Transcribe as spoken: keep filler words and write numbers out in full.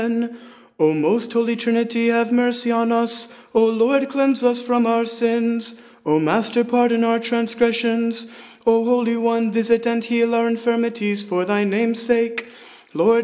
O most holy Trinity, have mercy on us. O Lord, cleanse us from our sins. O Master, pardon our transgressions. O Holy One, visit and heal our infirmities for thy name's sake. Lord,